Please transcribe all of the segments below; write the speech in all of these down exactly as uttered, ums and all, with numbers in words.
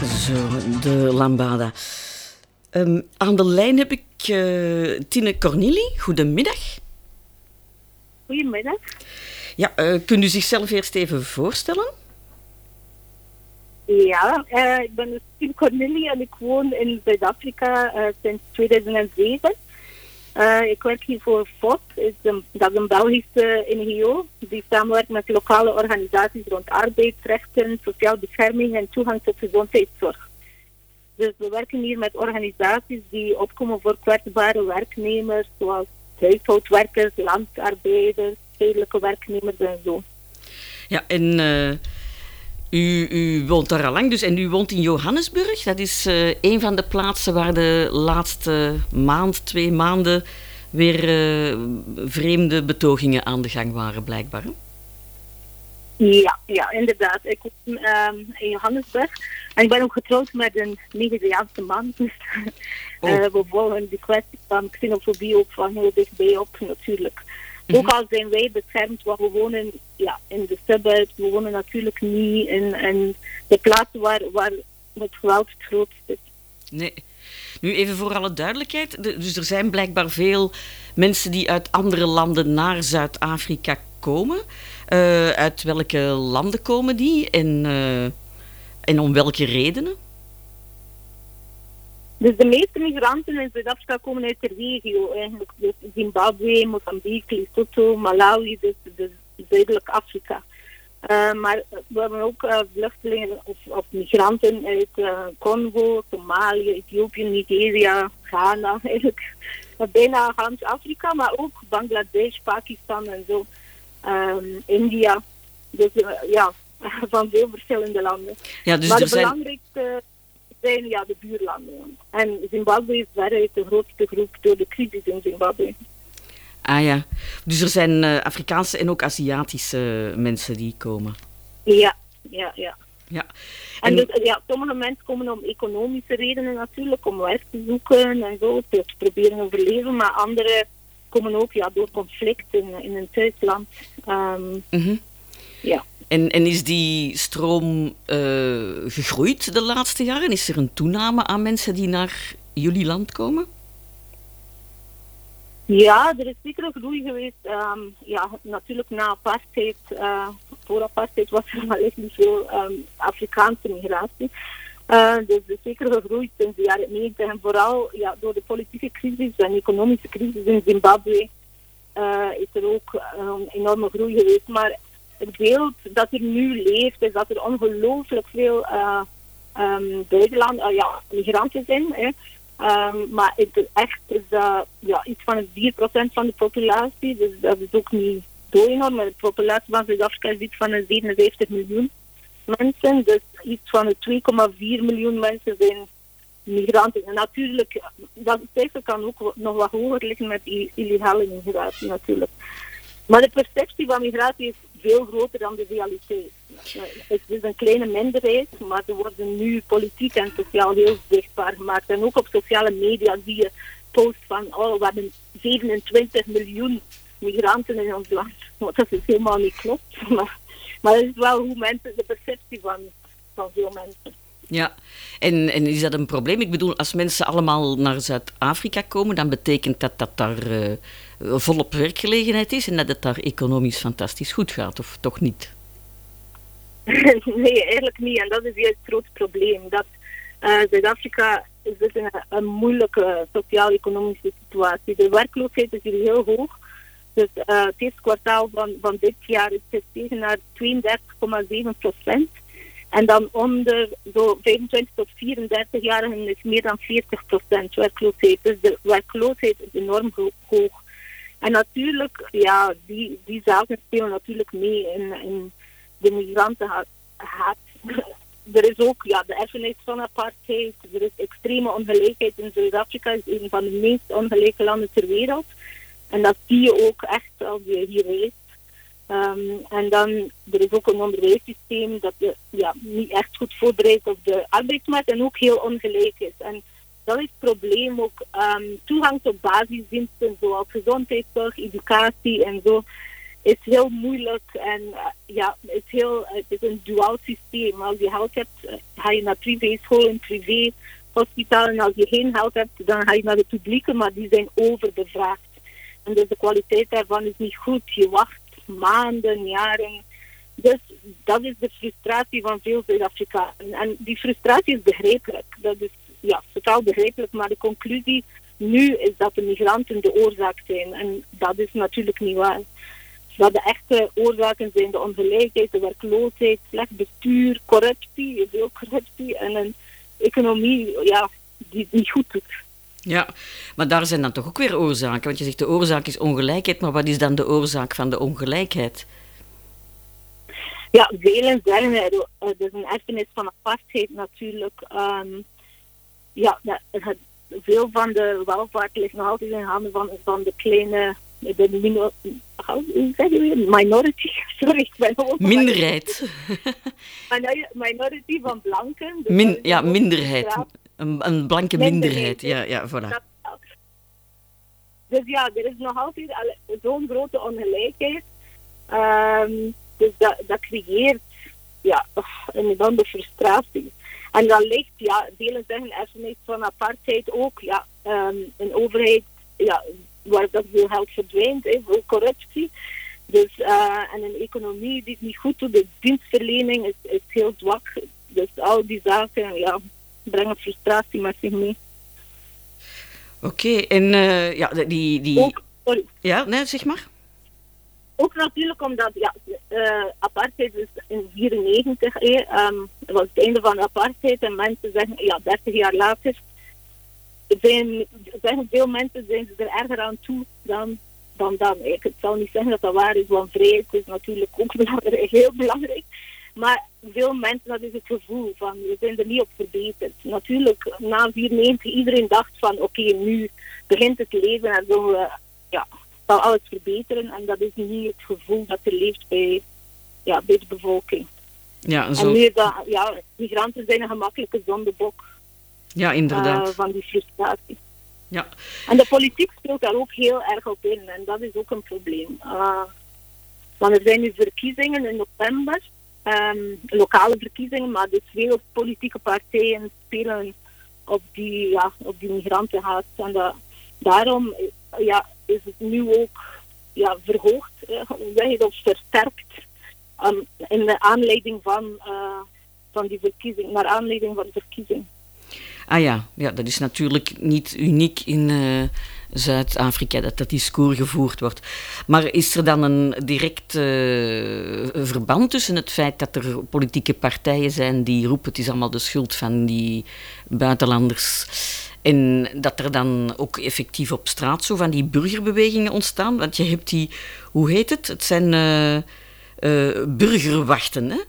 Zo, de lambada. Um, aan de lijn heb ik uh, Tine Cornelie. Goedemiddag. Goedemiddag. Ja, uh, kunt u zichzelf eerst even voorstellen? Ja, uh, ik ben dus Tine Cornelie en ik woon in Zuid-Afrika uh, sinds tweeduizend zeven. Uh, ik werk hier voor F O S, is een, dat is een Belgische N G O die samenwerkt met lokale organisaties rond arbeidsrechten, sociale bescherming en toegang tot gezondheidszorg. Dus we werken hier met organisaties die opkomen voor kwetsbare werknemers, zoals huishoudwerkers, landarbeiders, stedelijke werknemers en zo. Ja, en uh, u, u woont daar al lang, dus, en u woont in Johannesburg. Dat is uh, een van de plaatsen waar de laatste maand, twee maanden, weer uh, vreemde betogingen aan de gang waren, blijkbaar. Hè? Ja, ja, inderdaad. Ik woon um, in Johannesburg. En ik ben ook getrouwd met een Nigeriaanse man. Dus uh, oh. we volgen de kwestie van xenofobie ook van heel dichtbij op, natuurlijk. Mm-hmm. Ook al zijn wij beschermd, want we wonen ja, in de suburbs. We wonen natuurlijk niet in, in de plaatsen waar, waar het geweld het grootst is. Nee. Nu even voor alle duidelijkheid. Dus er zijn blijkbaar veel mensen die uit andere landen naar Zuid-Afrika komen. Uh, uit welke landen komen die en, uh, en om welke redenen? Dus de meeste migranten in Zuid-Afrika komen uit de regio eigenlijk. Dus Zimbabwe, Mozambique, Lesotho, Malawi, dus, dus zuidelijk Afrika. Uh, maar we hebben ook uh, vluchtelingen of, of migranten uit uh, Congo, Somalië, Ethiopië, Nigeria, Ghana, eigenlijk uh, bijna gans Afrika, maar ook Bangladesh, Pakistan en zo. Um, India, dus uh, ja, van veel verschillende landen. Ja, dus maar de zijn... belangrijkste zijn ja, de buurlanden. En Zimbabwe is veruit de grootste groep door de crisis in Zimbabwe. Ah ja, dus er zijn uh, Afrikaanse en ook Aziatische uh, mensen die komen. Ja, ja, ja. ja. En, en dus, ja, sommige mensen komen om economische redenen natuurlijk, om werk te zoeken en zo, te proberen overleven, maar anderen komen ook ja, door conflicten in hun thuisland. Um, mm-hmm. Ja. En, en is die stroom uh, gegroeid de laatste jaren? Is er een toename aan mensen die naar jullie land komen? Ja, er is zeker een groei geweest. Um, ja, natuurlijk na apartheid, uh, voor apartheid was er wellicht niet veel um, Afrikaanse migratie. Uh, dus er is zeker gegroeid sinds de jaren negentig. En vooral ja, door de politieke crisis en economische crisis in Zimbabwe uh, is er ook een enorme groei geweest. Maar het beeld dat er nu leeft, is dat er ongelooflijk veel uh, um, buitenland, uh, ja, migranten zijn. Hè. Um, maar het echt is dat ja, iets van het vier procent van de populatie. Dus dat is ook niet zo enorm. Maar de populatie van Zuid-Afrika is iets van een zevenenvijftig miljoen mensen. Dus iets van de twee komma vier miljoen mensen zijn migranten. En natuurlijk, dat cijfer kan ook nog wat hoger liggen met illegale migratie natuurlijk. Maar de perceptie van migratie is veel groter dan de realiteit. Het is een kleine minderheid, maar ze worden nu politiek en sociaal heel zichtbaar gemaakt. En ook op sociale media zie je posts van, oh, we hebben zevenentwintig miljoen migranten in ons land. Wat dat is helemaal niet klopt. Maar, maar dat is wel hoe mensen, de perceptie van, van veel mensen. Ja, en, en is dat een probleem? Ik bedoel, als mensen allemaal naar Zuid-Afrika komen, dan betekent dat dat daar uh, volop werkgelegenheid is en dat het daar economisch fantastisch goed gaat, of toch niet? Nee, eigenlijk niet. En dat is juist het grote probleem. Dat uh, Zuid-Afrika zit in een, een moeilijke sociaal-economische situatie. De werkloosheid is hier heel hoog. Dus uh, het eerste kwartaal van, van dit jaar is gestegen naar tweeëndertig komma zeven procent. En dan onder zo vijfentwintig tot vierendertig-jarigen is meer dan veertig procent werkloosheid. Dus de werkloosheid is enorm hoog. En natuurlijk, ja, die, die zaken spelen natuurlijk mee in, in de migrantenhaat. Er is ook ja, de erfenis van apartheid. Er is extreme ongelijkheid in Zuid-Afrika. Het is een van de meest ongelijke landen ter wereld. En dat zie je ook echt als je hier reist. Um, en dan, er is ook een onderwijssysteem dat je, ja, niet echt goed voorbereidt op de arbeidsmarkt en ook heel ongelijk is. En dat is het probleem ook. Um, toegang tot basisdiensten zoals gezondheidszorg, educatie en zo is heel moeilijk en uh, ja, het is, heel, het is een duaal systeem. Als je geld hebt, uh, ga je naar privéscholen, privé hospitalen. En als je geen geld hebt, dan ga je naar de publieke, maar die zijn overbevraagd. En dus de kwaliteit daarvan is niet goed. Je wacht maanden, jaren. Dus dat is de frustratie van veel Zuid-Afrikanen. En die frustratie is begrijpelijk. Dat is ja, totaal begrijpelijk, maar de conclusie nu is dat de migranten de oorzaak zijn. En dat is natuurlijk niet waar. Dat de echte oorzaken zijn de ongelijkheid, de werkloosheid, slecht bestuur, corruptie, veel corruptie en een economie ja, die het niet goed doet. Ja, maar daar zijn dan toch ook weer oorzaken. Want je zegt de oorzaak is ongelijkheid, maar wat is dan de oorzaak van de ongelijkheid? Ja, velen zeggen het. Het is een erfenis van apartheid natuurlijk. Um, ja, het, veel van de welvaart ligt nog altijd in handen van, van de kleine... De minor, hoe zeg je weer? Minority. Sorry, ik ben ook... Minderheid. Minority van blanken. Dus Min, ja, minderheid. Een, een blanke minderheid. minderheid. Ja, ja, voilà. Dus ja, er is nog altijd zo'n grote ongelijkheid. Um, dus dat, dat creëert ja, een enorme frustratie. En dan ligt, ja, delen zeggen erfenis van apartheid ook. Ja, um, een overheid... Ja, waar dat veel geld verdwijnt, hè, veel corruptie. Dus, uh, en een economie die het niet goed doet, de dienstverlening is, is heel zwak. Dus al die zaken ja, brengen frustratie met zich mee. Oké, okay, en uh, ja, die... die... Ook, sorry. Ja, nee, zeg maar. Ook natuurlijk omdat, ja, uh, apartheid is in vierennegentig, hè, um, dat was het einde van apartheid en mensen zeggen, ja, dertig jaar later, zijn, zeggen veel mensen zijn ze er erger aan toe dan dan dan. Ik zal niet zeggen dat dat waar is, want vrijheid is natuurlijk ook belangrijk, heel belangrijk. Maar veel mensen, dat is het gevoel van, we zijn er niet op verbeterd. Natuurlijk, na vierennegentig, iedereen dacht van, oké, okay, nu begint het leven en dan we, ja, zal alles verbeteren. En dat is niet het gevoel dat er leeft bij, ja, bij de bevolking. Ja, zo... En nu, dat, ja, migranten zijn een gemakkelijke zondebok. Ja, inderdaad. Uh, van die frustratie. Ja. En de politiek speelt daar ook heel erg op in. En dat is ook een probleem. Uh, want er zijn nu verkiezingen in november. Um, lokale verkiezingen. Maar dus veel politieke partijen spelen op die, ja, op die migrantenhaat. En dat, daarom ja, is het nu ook ja, verhoogd. Uh, hoe zeg je dat? Versterkt. Um, in de aanleiding van, uh, van die verkiezing. Naar aanleiding van de verkiezing. Ah ja, ja, dat is natuurlijk niet uniek in uh, Zuid-Afrika dat dat discours gevoerd wordt. Maar is er dan een direct uh, verband tussen het feit dat er politieke partijen zijn die roepen het is allemaal de schuld van die buitenlanders en dat er dan ook effectief op straat zo van die burgerbewegingen ontstaan? Want je hebt die, hoe heet het? Het zijn uh, uh, burgerwachten, hè?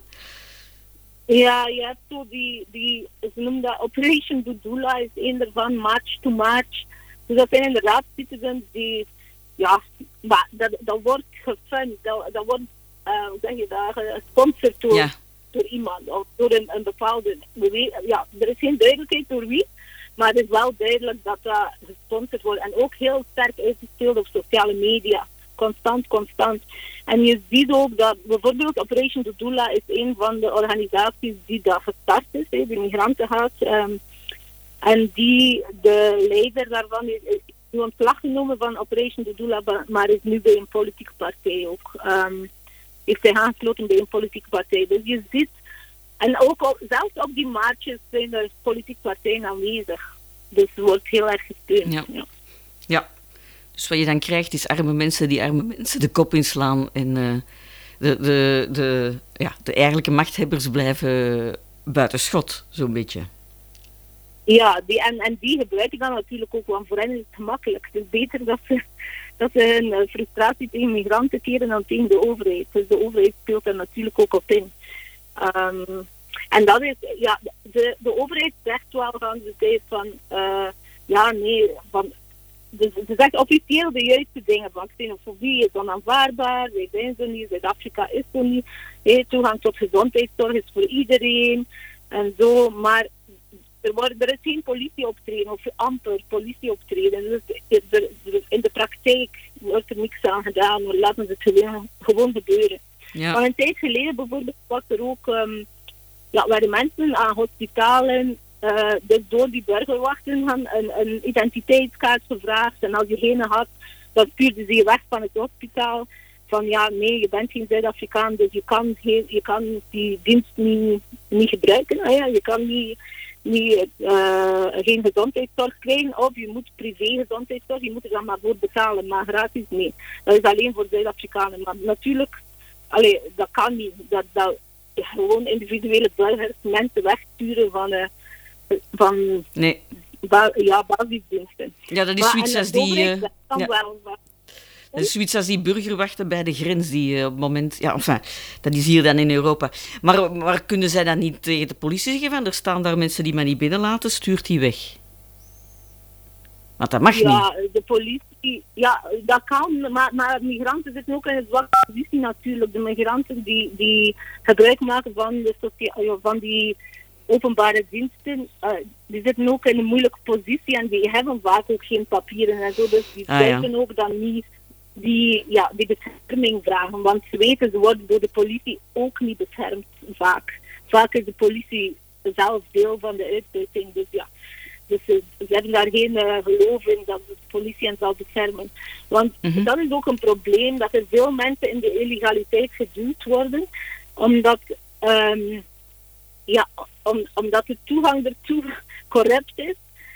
Ja, je hebt zo die, die, ze noemen dat Operation Dudula, is een ervan, March to March. Dus dat zijn inderdaad citizens die, ja, maar dat, dat wordt gefund, dat, dat wordt, uh, hoe zeg je dat, gesponsord door, ja. door iemand, of door een, een bepaalde, ja, er is geen duidelijkheid door wie, maar het is wel duidelijk dat dat gesponsord wordt en ook heel sterk uitgespeeld op sociale media. Constant, constant. En je ziet ook dat bijvoorbeeld Operation Dudula is een van de organisaties die dat gestart is, hè, de migrantenhaat. Um, en die, de leider daarvan is, is nu ontslag genomen van Operation Dudula, maar is nu bij een politieke partij ook. Um, heeft zich aangesloten bij een politieke partij. Dus je ziet, en ook op, zelfs op die marches zijn er politieke partijen aanwezig. Dus het wordt heel erg gesteund. Ja. Ja. Ja. Dus wat je dan krijgt is arme mensen die arme mensen de kop inslaan en uh, de, de, de, ja, de eigenlijke machthebbers blijven buiten schot, zo'n beetje. Ja, die, en, en die gebruiken dan natuurlijk ook, want voor hen is het gemakkelijk. Het is beter dat ze, dat ze hun uh, frustratie tegen migranten keren dan tegen de overheid. Dus de overheid speelt daar natuurlijk ook op in. Um, en dat is, ja, de, de overheid zegt wel van de tijd van, uh, ja nee, van... Dus ze zegt officieel de juiste dingen, van xenofobie is onaanvaardbaar, wij zijn zo niet, Zuid-Afrika is zo niet, hey, toegang tot gezondheidszorg is voor iedereen en zo, maar Er, wordt, er is geen politieoptreden of amper politieoptreden. Dus er, er, er, in de praktijk wordt er niks aan gedaan. We laten het gewoon, gewoon gebeuren. Ja. Maar een tijd geleden bijvoorbeeld was er ook, um, ja, werden mensen aan hospitalen uh, dus door die burgerwachten gaan een, een identiteitskaart gevraagd. En als je geen had, dan stuurden ze je weg van het hospitaal. Van ja, nee, je bent geen Zuid-Afrikaan, dus je kan, geen, je kan die dienst niet, niet gebruiken. Ah ja, je kan niet, niet, uh, geen gezondheidszorg krijgen, of je moet privé gezondheidszorg, je moet er dan maar voor betalen, maar gratis nee. Dat is alleen voor Zuid-Afrikanen. Maar natuurlijk, allee, dat kan niet. Dat, dat gewoon individuele burgers mensen wegsturen van, uh, van nee. ba- ja, basisdiensten. Ja, dat is maar, zoiets als die... Uh, dat kan ja. wel. Maar, Dat is zoiets als die burgerwachten bij de grens die uh, op het moment... Ja, enfin, dat is hier dan in Europa. Maar, maar kunnen zij dan niet tegen de politie zeggen van er staan daar mensen die mij niet binnenlaten, stuurt die weg? Want dat mag ja, niet. Ja, de politie... Ja, dat kan, maar, maar migranten zitten ook in een zwakke positie natuurlijk. De migranten die, die gebruik maken van, de socia- van die openbare diensten, uh, die zitten ook in een moeilijke positie en die hebben vaak ook geen papieren en zo. Dus die kunnen ah, ja. ook dan niet... Die, ja, die bescherming vragen. Want ze weten, ze worden door de politie ook niet beschermd vaak. Vaak is de politie zelf deel van de uitbuiting. Dus ja, dus ze, ze hebben daar geen uh, geloof in dat de politie hen zal beschermen. Want mm-hmm. dat is ook een probleem, dat er veel mensen in de illegaliteit geduwd worden. Omdat, um, ja, om, omdat de toegang ertoe corrupt is.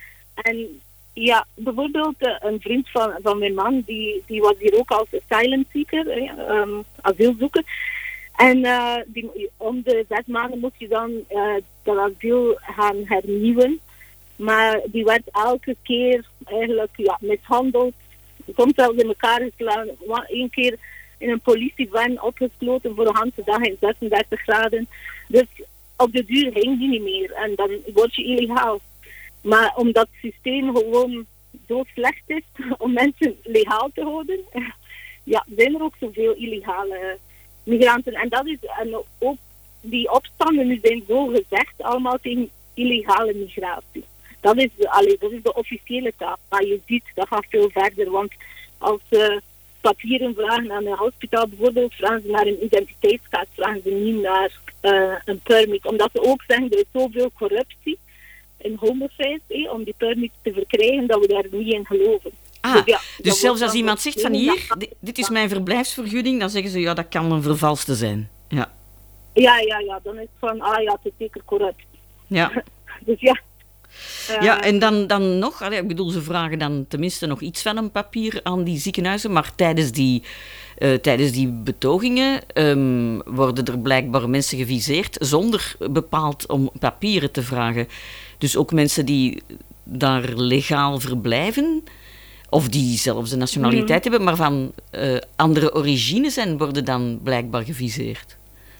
En ja, bijvoorbeeld uh, een vriend van, van mijn man, die, die was hier ook als asylum seeker, eh, um, asielzoeker. En uh, die, om de zes maanden moest je dan uh, dat asiel gaan hernieuwen. Maar die werd elke keer eigenlijk ja, mishandeld. Soms zelfs in elkaar geslagen. Eén keer in een politievan opgesloten voor een hele dag in zesendertig graden. Dus op de duur ging die niet meer. En dan word je illegaal. Maar omdat het systeem gewoon zo slecht is om mensen legaal te houden, ja, zijn er ook zoveel illegale migranten. En dat is en ook die opstanden nu zijn zo gezegd allemaal tegen illegale migratie. Dat is, allee, dat is de officiële taal. Maar je ziet, dat gaat veel verder. Want als ze papieren vragen aan een hospitaal bijvoorbeeld, vragen ze naar een identiteitskaart, vragen ze niet naar uh, een permit. Omdat ze ook zeggen, er is zoveel corruptie in homicide, eh, om die permit te verkrijgen, dat we daar niet in geloven. Ah, dus, ja, dus zelfs als iemand zegt van hier, dit, dit is mijn verblijfsvergunning, dan zeggen ze, ja, dat kan een vervalste zijn. Ja, ja, ja, ja dan is het van, ah ja, het is zeker corrupt. Ja. Dus ja. Uh, ja, en dan, dan nog, ik bedoel, ze vragen dan tenminste nog iets van een papier aan die ziekenhuizen, maar tijdens die, uh, tijdens die betogingen um, worden er blijkbaar mensen geviseerd zonder bepaald om papieren te vragen. Dus ook mensen die daar legaal verblijven, of die zelfs de nationaliteit mm. hebben, maar van uh, andere origine zijn, worden dan blijkbaar geviseerd.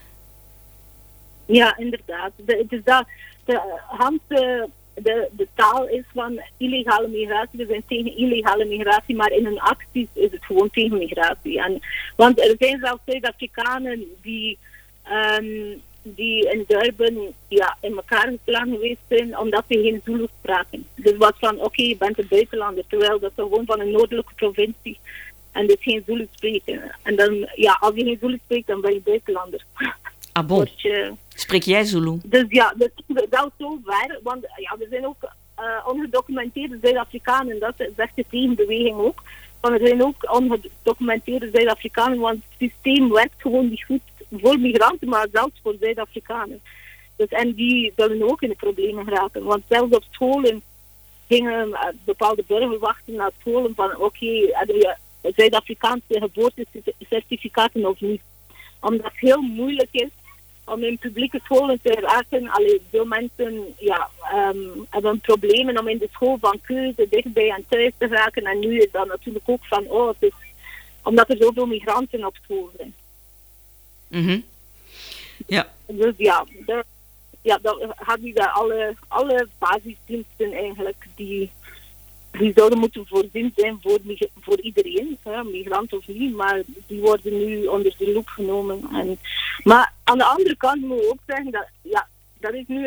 Ja, inderdaad. De, dus dat, de, hand, de, de, de taal is van illegale migratie. We zijn tegen illegale migratie, maar in hun acties is het gewoon tegen migratie. En, want er zijn zelfs Zuid-Afrikanen die... Um, die in Durban ja, in elkaar geslagen geweest zijn, omdat ze geen Zulu spraken. Dus wat van, oké, okay, je bent een buitenlander, terwijl dat ze gewoon van een noordelijke provincie en dus geen Zulu spreken. En dan, ja, als je geen Zulu spreekt, dan ben je buitenlander. Ah bon? Je... Spreek jij Zulu? Dus ja, dat is wel zo ver, want ja, er zijn ook uh, ongedocumenteerde Zuid-Afrikanen, dat zegt de tegenbeweging ook. Want er zijn ook ongedocumenteerde Zuid-Afrikanen, want het systeem werkt gewoon niet goed voor migranten, maar zelfs voor Zuid-Afrikanen. Dus, en die zullen ook in de problemen geraken. Want zelfs op scholen gingen uh, bepaalde burgerwachten naar scholen van oké, okay, hebben je Zuid-Afrikaanse geboortecertificaten of niet. Omdat het heel moeilijk is om in publieke scholen te raken. Allee, veel mensen ja, um, hebben problemen om in de school van keuze dichtbij en thuis te raken. En nu is dat natuurlijk ook van, oh, het is omdat er zoveel migranten op school zijn. Mm-hmm. Ja. Dus ja, de, ja dan had je daar alle, alle basisdiensten eigenlijk die, die zouden moeten voorzien zijn voor, voor iedereen, hè, migrant of niet, maar die worden nu onder de loep genomen. En, maar aan de andere kant moet we ook zeggen dat ja, dat is nu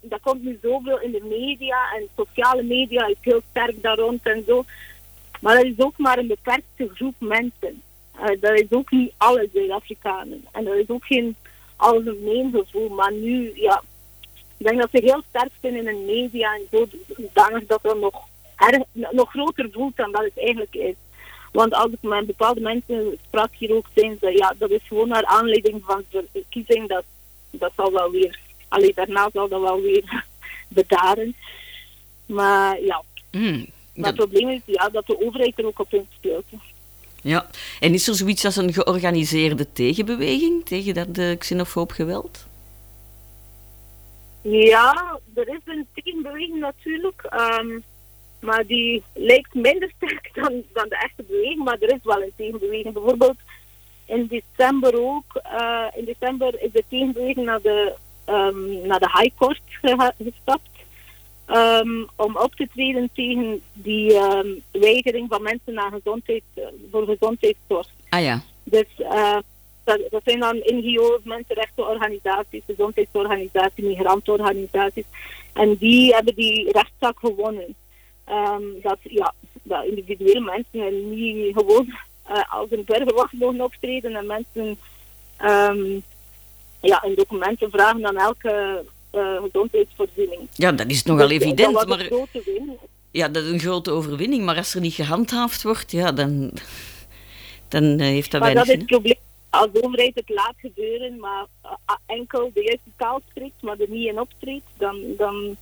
dat komt nu zoveel in de media en sociale media is heel sterk daar rond en zo. Maar dat is ook maar een beperkte groep mensen. Uh, dat is ook niet alle Zuid-Afrikanen. En dat is ook geen algemeen gevoel. Maar nu, ja, ik denk dat ze heel sterk zijn in de media en zo, zodanig dat dat nog, erg, nog groter voelt dan dat het eigenlijk is. Want als ik met bepaalde mensen sprak hier ook, zijn ze, ja, dat is gewoon naar aanleiding van de verkiezing, dat, dat zal wel weer, allee, daarna zal dat wel weer bedaren. Maar ja, Mm, maar het dat- probleem is ja, dat de overheid er ook op inspeelt. ja. En is er zoiets als een georganiseerde tegenbeweging tegen dat uh, xenofoob geweld? Ja, er is een tegenbeweging natuurlijk, um, maar die lijkt minder sterk dan, dan de echte beweging, maar er is wel een tegenbeweging. Bijvoorbeeld in december ook, uh, in december is de tegenbeweging naar de, um, naar de High Court ge- gestapt. Um, om op te treden tegen die um, weigering van mensen naar gezondheid, voor gezondheidszorg. Ah ja. Dus uh, dat, dat zijn dan N G O's, mensenrechtenorganisaties, gezondheidsorganisaties, migrantenorganisaties. En die hebben die rechtszaak gewonnen. Um, dat, ja, dat individuele mensen niet gewoon uh, als een burgerwacht mogen optreden en mensen um, ja, een documenten vragen aan elke uh, gezondheidsvoorziening. Ja, dat is nogal Dus, uh, evident, dat was maar een grote win. ja, dat is een grote overwinning. Maar als er niet gehandhaafd wordt, ja, dan, dan uh, heeft dat Maar weinig dat is zin. het probleem. Als de overheid het laat gebeuren, maar uh, enkel de juiste taal spreekt, maar er niet in optreedt, dan, dan,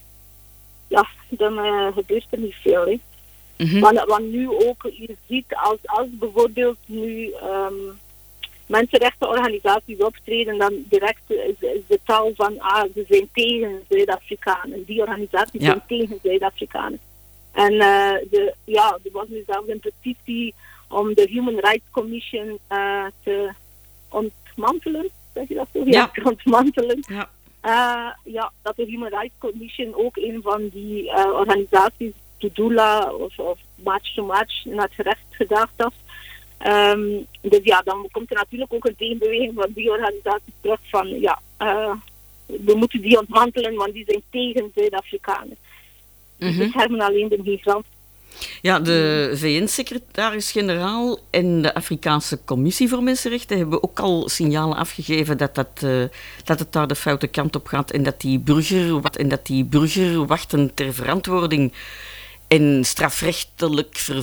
ja, dan uh, gebeurt er niet veel. Hè. Mhm. Want, want nu ook, je ziet als, als bijvoorbeeld nu um, mensenrechtenorganisaties optreden, dan direct is, is de taal van, ah, ze zijn tegen Zuid-Afrikanen. Die organisaties Ja. zijn tegen Zuid-Afrikanen. En uh, de, ja, er was nu zelfs een petitie om de Human Rights Commission uh, te ontmantelen, zeg je dat zo? Ja. te ontmantelen. Ja. Uh, ja, dat de Human Rights Commission ook een van die uh, organisaties, Tudula of, of March to March, naar het gerecht gedaagd had. Um, dus ja, dan komt er natuurlijk ook een tegenbeweging van die organisaties terug van, ja, uh, we moeten die ontmantelen, want die zijn tegen Zuid-Afrikanen. Die Mhm. beschermen alleen de migranten. Ja, de V N-secretaris-generaal en de Afrikaanse Commissie voor Mensenrechten hebben ook al signalen afgegeven dat, dat, uh, dat het daar de foute kant op gaat en dat die, burger, en dat die burgerwachten ter verantwoording en strafrechtelijk ver,